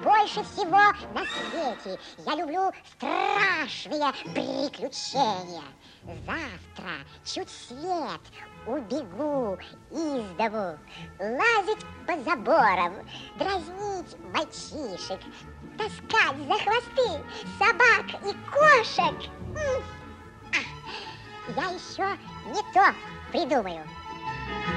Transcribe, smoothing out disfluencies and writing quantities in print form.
больше всего на свете я люблю страшные приключения. Завтра чуть свет убегу из дому, лазить по заборам, дразнить мальчишек, таскать за хвосты собак и кошек. Я еще не то придумаю.